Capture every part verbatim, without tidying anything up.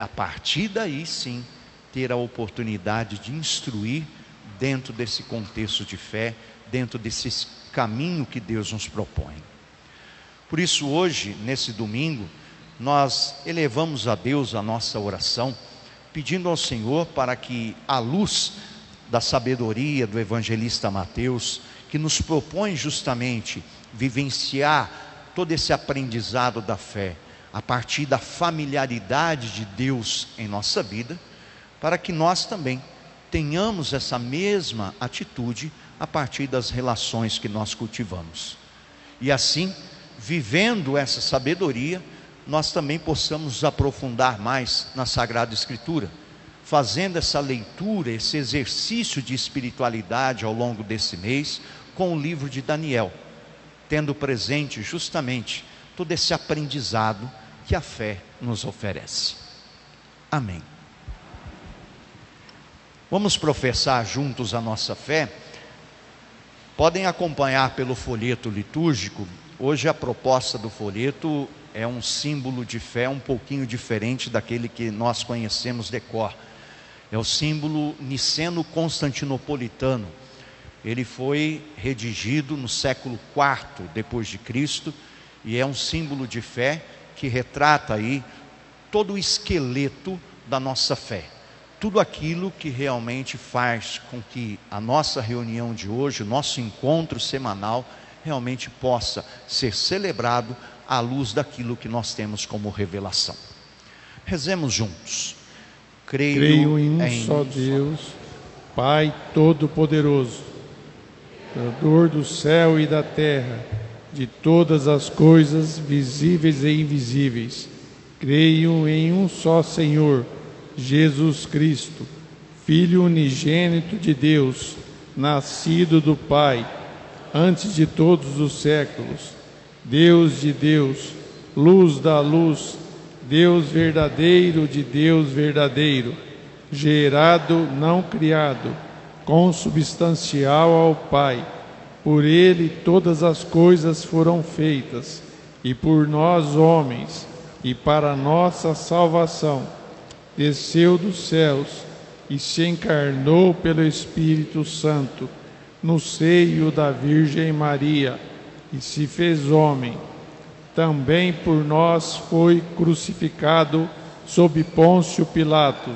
a partir daí sim, ter a oportunidade de instruir dentro desse contexto de fé, dentro desse caminho que Deus nos propõe. Por isso hoje, nesse domingo, nós elevamos a Deus a nossa oração, pedindo ao Senhor para que, à luz da sabedoria do evangelista Mateus, que nos propõe justamente vivenciar todo esse aprendizado da fé, a partir da familiaridade de Deus em nossa vida, para que nós também tenhamos essa mesma atitude a partir das relações que nós cultivamos. E assim, vivendo essa sabedoria, nós também possamos nos aprofundar mais na Sagrada Escritura, fazendo essa leitura, esse exercício de espiritualidade ao longo desse mês, com o livro de Daniel, tendo presente justamente todo esse aprendizado que a fé nos oferece. Amém. Vamos professar juntos a nossa fé. Podem acompanhar pelo folheto litúrgico. Hoje a proposta do folheto é um símbolo de fé um pouquinho diferente daquele que nós conhecemos de cor. É o símbolo niceno-constantinopolitano. Ele foi redigido no século quarto depois de Cristo e é um símbolo de fé que retrata aí todo o esqueleto da nossa fé. Tudo aquilo que realmente faz com que a nossa reunião de hoje, o nosso encontro semanal, realmente possa ser celebrado à luz daquilo que nós temos como revelação. Rezemos juntos. Creio, Creio em um em só Deus, Pai Todo-Poderoso, Criador do céu e da terra, de todas as coisas visíveis e invisíveis. Creio em um só Senhor, Jesus Cristo, Filho unigênito de Deus, nascido do Pai, antes de todos os séculos, Deus de Deus, luz da luz, Deus verdadeiro de Deus verdadeiro, gerado, não criado, consubstancial ao Pai. Por Ele todas as coisas foram feitas, e por nós homens, e para nossa salvação, desceu dos céus e se encarnou pelo Espírito Santo no seio da Virgem Maria e se fez homem. Também por nós foi crucificado sob Pôncio Pilatos,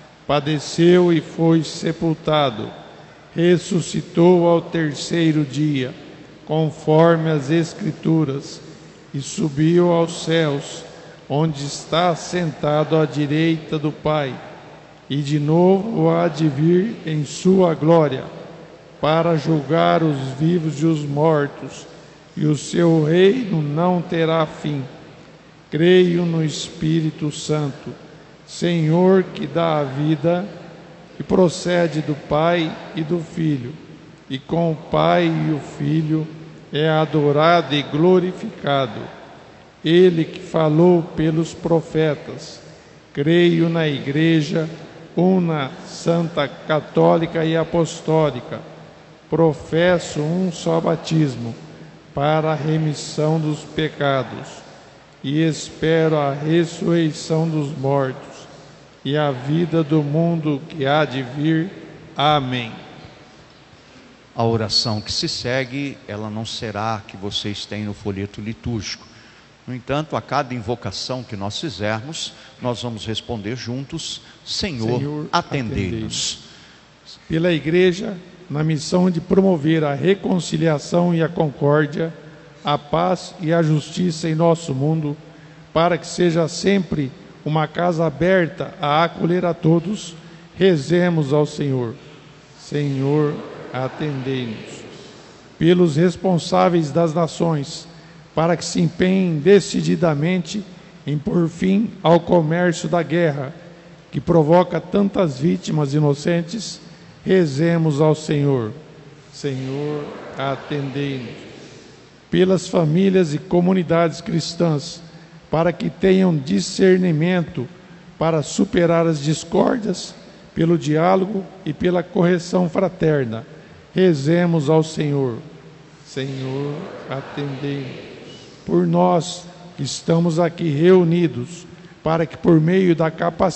padeceu e foi sepultado, ressuscitou ao terceiro dia, conforme as Escrituras, e subiu aos céus, onde está sentado à direita do Pai, e de novo há de vir em sua glória, para julgar os vivos e os mortos, e o seu reino não terá fim. Creio no Espírito Santo, Senhor que dá a vida, e procede do Pai e do Filho, e com o Pai e o Filho é adorado e glorificado. Ele que falou pelos profetas. Creio na Igreja, una, santa, católica e apostólica. Professo um só batismo, para a remissão dos pecados, e espero a ressurreição dos mortos e a vida do mundo que há de vir. Amém. A oração que se segue, ela não será a que vocês têm no folheto litúrgico. No entanto, a cada invocação que nós fizermos, nós vamos responder juntos: Senhor, Senhor atendei-nos. Pela Igreja, na missão de promover a reconciliação e a concórdia, a paz e a justiça em nosso mundo, para que seja sempre uma casa aberta a acolher a todos, rezemos ao Senhor. Senhor, atendei-nos. Pelos responsáveis das nações, para que se empenhem decididamente em pôr fim ao comércio da guerra, que provoca tantas vítimas inocentes, rezemos ao Senhor. Senhor, atendei-nos. Pelas famílias e comunidades cristãs, para que tenham discernimento para superar as discórdias, pelo diálogo e pela correção fraterna, rezemos ao Senhor. Senhor, atendei-nos. Por nós que estamos aqui reunidos, para que por meio da capacidade